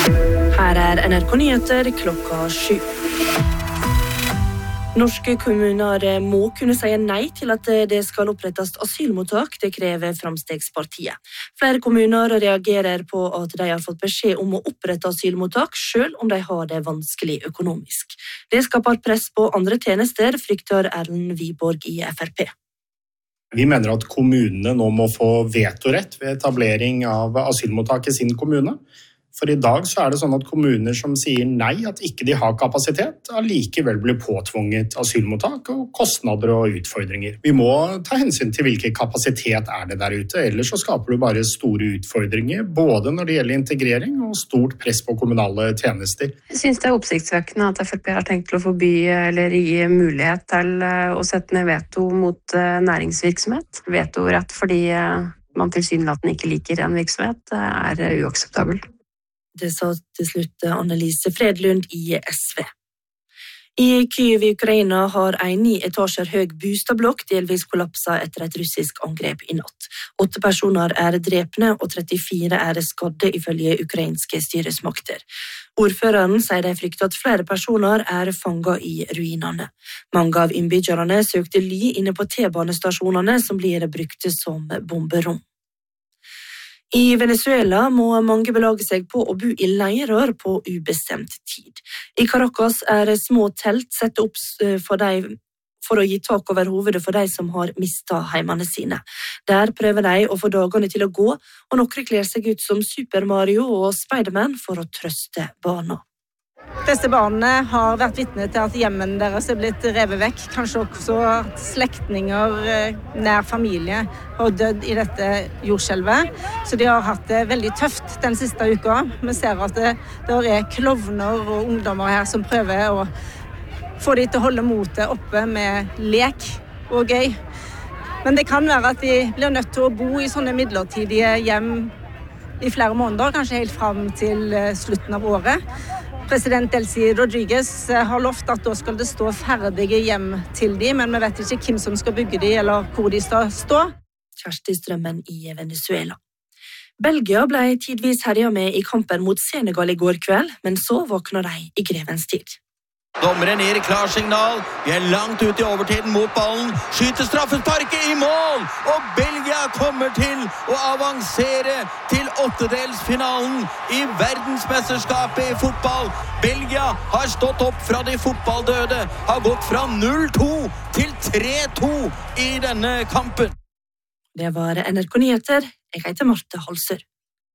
Her NRK Nyheter klokka 7. Norske kommuner må kunne si nei til at det skal opprettes asylmottak, det krever Framstegspartiet. Flere kommuner reagerer på at de har fått beskjed om å opprette asylmottak, selv om de har det vanskelig økonomisk. Det skaper press på andre tjenester, frykter Erlend Wiborg i FrP. Vi mener at kommunene nå må få vetorett ved etablering av asylmottak i sin kommune. For i dag så det sånn at kommuner som sier nei, at ikke de har kapasitet, allikevel blir påtvunget asylmottak og kostnader og utfordringer. Vi må ta hensyn til hvilken kapasitet det der ute, ellers så skaper du bare store utfordringer, både når det gjelder integrering og stort press på kommunale tjenester. Jeg synes det oppsiktsvekkende at FrP har tenkt til å forby eller gi mulighet til å sette ned veto mot næringsvirksomhet. Vetorett fordi man tilsynelatende ikke liker en virksomhet uakseptabel. Det sa til slutt Annelise Fredlund i SV. I Kyiv i Ukraina har en 9 etasjer høy boligblokk delvis kollapset etter et russisk angrep i natt. 8 personer drepne og 34 skadde ifølge ukrainske styresmakter. Ordføreren sier de frykter at flere personer fanget i ruinene. Mange av innbyggerne søkte ly inne på T-banestasjonene som blir brukt som bomberom. I Venezuela må mange belage seg på å bo i leirer på ubestemt tid. I Caracas små telt satt opp for å gi tak over hovedet for de som har mistet heimene sine. Der prøver de å få dagene til å gå, og noen kler seg ut som Super Mario og Spiderman for å trøste barna. Disse barna har vært vitne til at hjemmen deres blitt revet vekk. Kanskje også at slektninger, nær familie, har dødd i dette jordskjelvet. Så de har hatt det veldig tøft den siste uka. Vi ser at det klovner og ungdommer her som prøver å få de til å holde motet oppe med lek og gøy. Men det kan være at de blir nødt til å bo i sånne midlertidige hjem i flere måneder, kanskje helt frem til slutten av året. President Delcy Rodriguez har lovt at da skal det stå ferdige hjem til de, men vi vet ikke hvem som skal bygge de, eller hvor de skal stå. Kjersti Strømmen i Venezuela. Belgia ble tidvis herjet med i kampen mot Senegal i går kveld, men så våkner de i grevens tid. Dommeren gir klarsignal, vi langt ut i overtiden mot ballen, skyter straffesparket i mål, og Belgia kommer til å avansere til 8-delsfinalen i verdensmesterskapet i fotball. Belgia har stått opp fra de fotballdøde, har gått fra 0-2 til 3-2 i denne kampen. Det var NRK Nyheter, jeg heter Marte Halsør.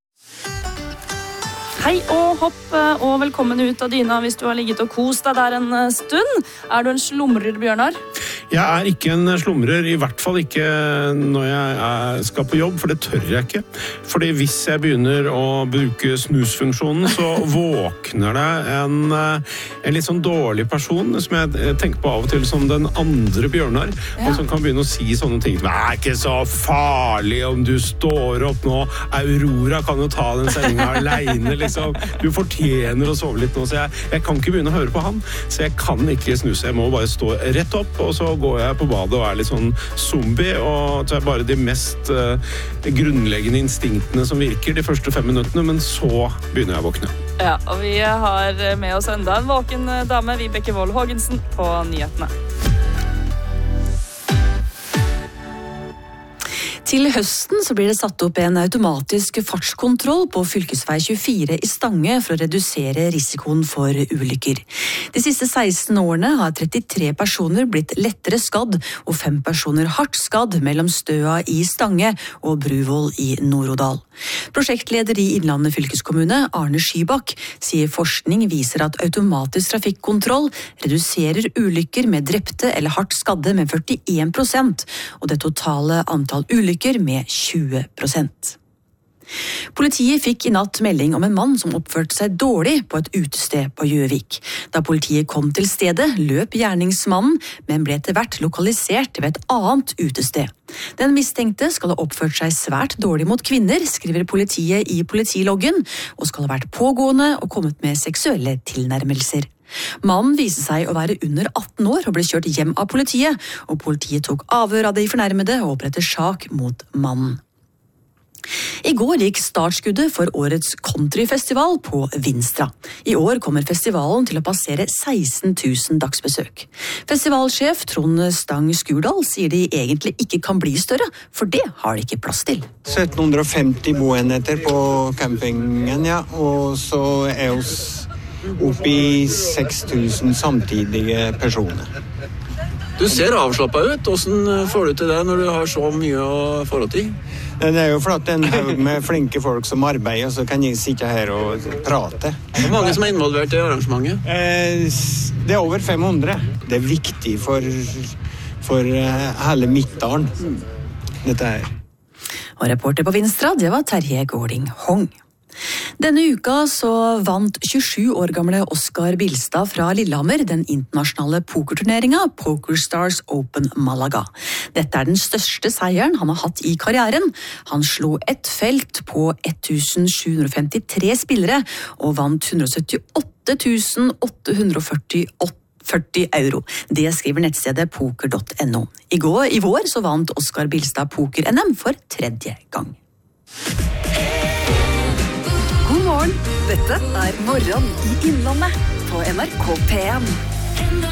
Hei og hopp, og velkommen ut av dyna hvis du har ligget og kost deg der en stund. Du en slumrer, Bjørnar? Jeg ikke en slumrer, i hvert fall ikke når jeg skal på jobb, for det tør jeg ikke. Fordi hvis jeg begynner å bruke snusfunksjonen, så våkner det en litt sånn dårlig person, som jeg tenker på av og til som den andre Bjørnar, og som kan begynne å si sånne ting. Det ikke så farlig om du står opp nå. Aurora kan jo ta den sendingen alene, liksom. Du fortjener å sove litt nå, så jeg kan ikke begynne å høre på han, så jeg kan ikke snuse. Jeg må bare stå rett opp, og så går jeg på badet og litt sånn zombie, og så bare de mest grunnleggende instinktene som virker de første 5 minuttene, men så begynner jeg å våkne. Ja, og vi har med oss enda en våken dame, Vibeke Wold Haagensen, på nyhetene. Til høsten så blir det satt opp en automatisk fartskontroll på fylkesvei 24 i Stange for å redusere risikoen for ulykker. De siste 16 årene har 33 personer blitt lettere skadd og 5 personer hardt skadd mellom Støa i Stange og Bruvoll i Nord-Odal. Prosjektleder i Innlandet fylkeskommune, Arne Skybakk, sier forskning viser at automatisk trafikkontroll reduserer ulykker med drepte eller hardt skadde med 41%, og det totale antall ulykker med 20%. Politiet fikk i natt melding om en mann som oppførte seg dårlig på et utested på Gjøvik. Da politiet kom til stedet, løp gjerningsmannen, men ble etter hvert lokalisert ved et annet utested. Den mistenkte skal ha oppført seg svært dårlig mot kvinner, skriver politiet i politiloggen, og skal ha vært pågående og kommet med seksuelle tilnærmelser. Mannen viser seg å være under 18 år og ble kjørt hjem av politiet, og politiet tok avhør av de fornærmede og opprettet sak mot mannen. I går gikk startskuddet for årets countryfestival på Vinstra. I år kommer festivalen til å passere 16 000 dagsbesøk. Festivalsjef Trond Stang Skurdal sier de egentlig ikke kan bli større, for det har de ikke plass til. 1750 boenheter på campingen, ja, og så oss oppe i 6000 samtidige personer. Du ser avslappet ut. Hvordan får du til det når du har så mye å forhold til? Det jo fordi en haug med flinke folk som arbeider, så kan jeg sitte her og prate. Hvor mange som involvert i arrangementet? Det over 500. Det viktig for hele Midtdalen, dette her. Og reporter på Vinstra, det var Terje Gårding Hong. Denne uka så vant 27 år gamle Oskar Bilstad fra Lillehammer den internasjonale pokerturneringa PokerStars Open Malaga. Dette den største seieren han har hatt i karrieren. Han slo ett felt på 1753 spillere og vant 178 840 euro. Det skriver nettstedet poker.no. I vår så vant Oskar Bilstad poker-NM for 3. gang. God morgen, dette Morgen i Innlandet på NRK P1.